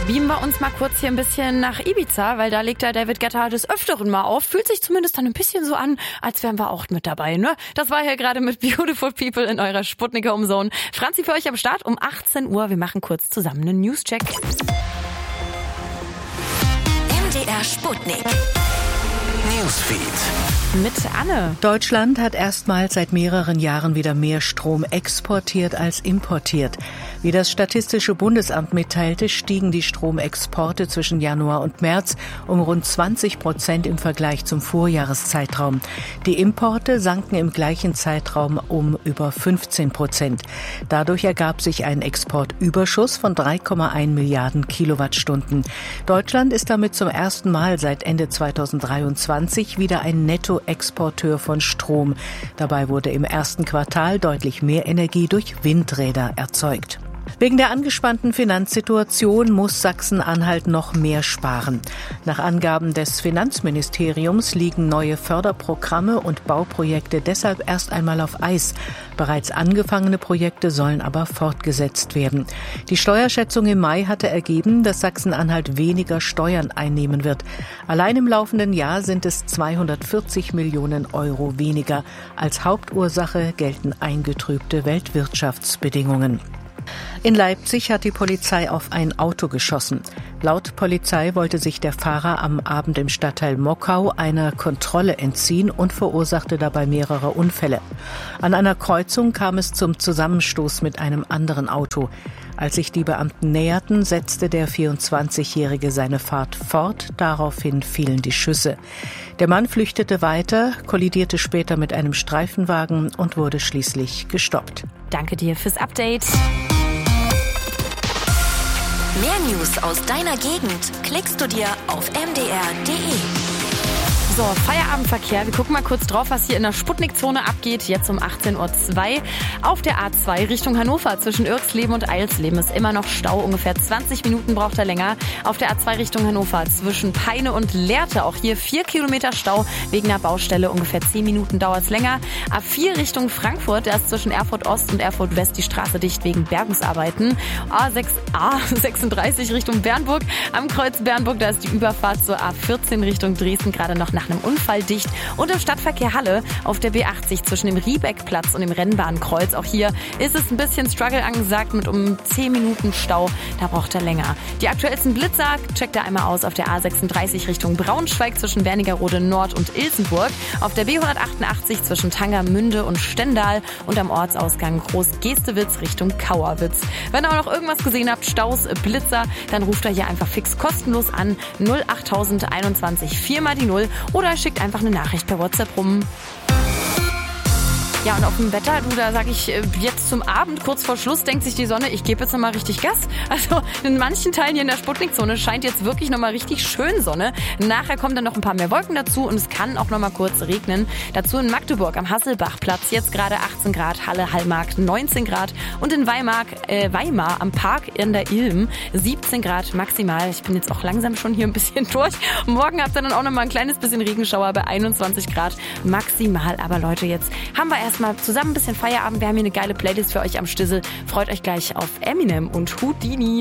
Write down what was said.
beamen wir uns mal kurz hier ein bisschen nach Ibiza, weil da legt der David Guetta des Öfteren mal auf. Fühlt sich zumindest dann ein bisschen so an, als wären wir auch mit dabei, ne? Das war hier gerade mit Beautiful People in eurer Sputnik Home Zone. Franzi für euch am Start um 18 Uhr. Wir machen kurz zusammen einen Newscheck. MDR Sputnik. Newsfeed. Mit Anne. Deutschland hat erstmals seit mehreren Jahren wieder mehr Strom exportiert als importiert. Wie das Statistische Bundesamt mitteilte, stiegen die Stromexporte zwischen Januar und März um rund 20% im Vergleich zum Vorjahreszeitraum. Die Importe sanken im gleichen Zeitraum um über 15%. Dadurch ergab sich ein Exportüberschuss von 3,1 Milliarden Kilowattstunden. Deutschland ist damit zum ersten Mal seit Ende 2023 wieder ein Nettoexporteur von Strom. Dabei wurde im ersten Quartal deutlich mehr Energie durch Windräder erzeugt. Wegen der angespannten Finanzsituation muss Sachsen-Anhalt noch mehr sparen. Nach Angaben des Finanzministeriums liegen neue Förderprogramme und Bauprojekte deshalb erst einmal auf Eis. Bereits angefangene Projekte sollen aber fortgesetzt werden. Die Steuerschätzung im Mai hatte ergeben, dass Sachsen-Anhalt weniger Steuern einnehmen wird. Allein im laufenden Jahr sind es 240 Millionen Euro weniger. Als Hauptursache gelten eingetrübte Weltwirtschaftsbedingungen. In Leipzig hat die Polizei auf ein Auto geschossen. Laut Polizei wollte sich der Fahrer am Abend im Stadtteil Mockau einer Kontrolle entziehen und verursachte dabei mehrere Unfälle. An einer Kreuzung kam es zum Zusammenstoß mit einem anderen Auto. Als sich die Beamten näherten, setzte der 24-Jährige seine Fahrt fort. Daraufhin fielen die Schüsse. Der Mann flüchtete weiter, kollidierte später mit einem Streifenwagen und wurde schließlich gestoppt. Danke dir fürs Update. Mehr News aus deiner Gegend klickst du dir auf mdr.de. So, Feierabendverkehr. Wir gucken mal kurz drauf, was hier in der Sputnik-Zone abgeht. Jetzt um 18.02 Uhr. Auf der A2 Richtung Hannover zwischen Irxleben und Eilsleben ist immer noch Stau. Ungefähr 20 Minuten braucht er länger. Auf der A2 Richtung Hannover zwischen Peine und Lehrte auch hier 4 Kilometer Stau wegen einer Baustelle. Ungefähr 10 Minuten dauert es länger. A4 Richtung Frankfurt, da ist zwischen Erfurt Ost und Erfurt West die Straße dicht wegen Bergungsarbeiten. A36 Richtung Bernburg. Am Kreuz Bernburg, da ist die Überfahrt zur A14 Richtung Dresden gerade noch nach einem Unfall dicht. Und im Stadtverkehr Halle auf der B80 zwischen dem Riebeckplatz und dem Rennbahnkreuz. Auch hier ist es ein bisschen Struggle angesagt mit um 10 Minuten Stau. Da braucht er länger. Die aktuellsten Blitzer checkt er einmal aus auf der A36 Richtung Braunschweig zwischen Wernigerode Nord und Ilsenburg. Auf der B188 zwischen Tangermünde und Stendal und am Ortsausgang Groß-Gestewitz Richtung Kauerwitz. Wenn ihr auch noch irgendwas gesehen habt, Staus, Blitzer, dann ruft er hier einfach fix kostenlos an 08021 4 mal die 0 oder schickt einfach eine Nachricht per WhatsApp rum. Ja, und auf dem Wetter, da sage ich jetzt zum Abend, kurz vor Schluss, denkt sich die Sonne, ich gebe jetzt nochmal richtig Gas. Also in manchen Teilen hier in der Sputnik-Zone scheint jetzt wirklich nochmal richtig schön Sonne. Nachher kommen dann noch ein paar mehr Wolken dazu und es kann auch nochmal kurz regnen. Dazu in Magdeburg am Hasselbachplatz jetzt gerade 18 Grad, Halle, Hallmark 19 Grad und in Weimar am Park in der Ilm 17 Grad maximal. Ich bin jetzt auch langsam schon hier ein bisschen durch. Morgen habt ihr dann auch nochmal ein kleines bisschen Regenschauer bei 21 Grad maximal. Aber Leute, jetzt haben wir erstmal zusammen ein bisschen Feierabend. Wir haben hier eine geile Playlist für euch am Stissel. Freut euch gleich auf Eminem und Houdini.